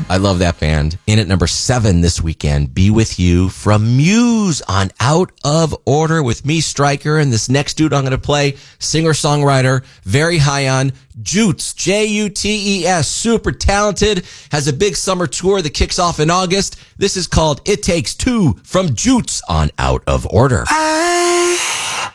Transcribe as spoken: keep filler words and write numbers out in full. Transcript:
I love that band. In at number seven this weekend, Be With You from Muse on Out of Order with me, Stryker, and this next dude I'm going to play, singer-songwriter, very high on, Jutes, J U T E S, super talented, has a big summer tour that kicks off in August. This is called It Takes Two from Jutes on Out of Order. I